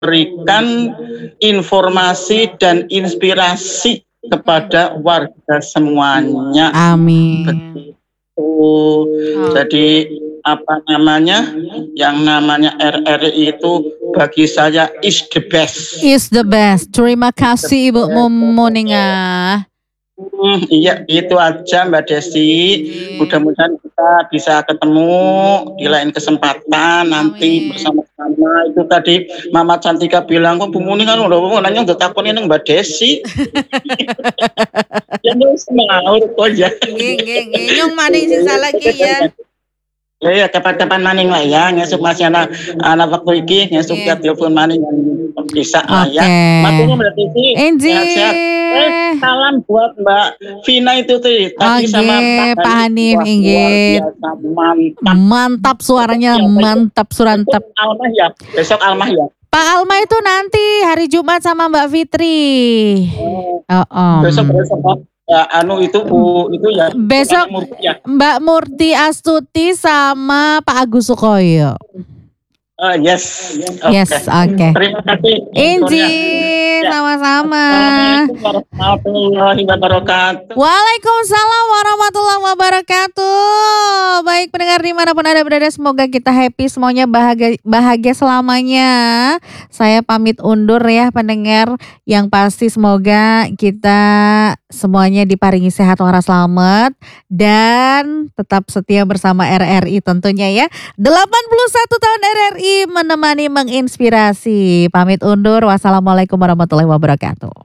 memberikan informasi dan inspirasi kepada warga semuanya. Amin. Jadi yang namanya RRI itu bagi saya is the best. Is the best. Terima kasih Ibu Muninga. Iya, itu aja Mbak Desi. Mudah-mudahan kita bisa ketemu di lain kesempatan nanti bersama-sama. Itu tadi Mama Cantika bilang, kok Bu Muning kan udah nanya udah takutnya neng Mbak Desi. Ya wis mau kok ya. Nggih, nyong maning sing salah ki ya. Ya kapan-kapan maning lah ya, ngesuk masih anak waktu iki ngesuk ya telepon maning bisa lah ya. Maturnya Mbak Desi. Sehat-sehat. Salam buat Mbak Vina itu tadi sama Pak Hanif. Mantap suaranya, mantap surantap. Besok Almah ya. Pak Alma itu nanti hari Jumat sama Mbak Fitri. Besok itu ya. Besok Mbak Murti Astuti sama Pak Agus Sukoyo. Yes. Oke. Terima kasih. Inji, sama-sama. Assalamualaikum warahmatullahi wabarakatuh. Waalaikumsalam warahmatullahi wabarakatuh. Baik pendengar dimanapun Anda berada, semoga kita happy semuanya, bahagia selamanya. Saya pamit undur ya pendengar. Yang pasti semoga kita semuanya diparingi sehat waras selamat dan tetap setia bersama RRI tentunya ya. 81 tahun RRI menemani menginspirasi. Pamit undur. Wassalamualaikum warahmatullahi wabarakatuh.